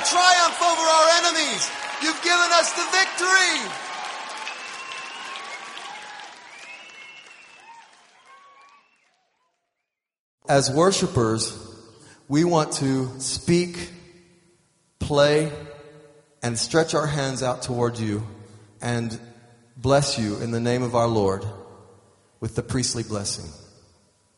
triumph over our enemies. You've given us the victory. As worshipers, we want to speak, play, and stretch our hands out toward you and bless you in the name of our Lord with the priestly blessing.